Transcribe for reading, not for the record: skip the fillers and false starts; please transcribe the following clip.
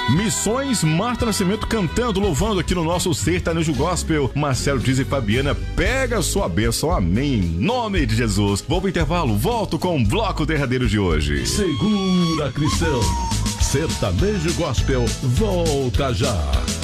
Missões, Marta Nascimento cantando, louvando aqui no nosso Sertanejo Gospel. Marcelo Dias e Fabiana, pega a sua bênção, amém, em nome de Jesus. Vou pro intervalo, volto com o bloco derradeiro de hoje. Segura, Cristão. Sertanejo Gospel volta já.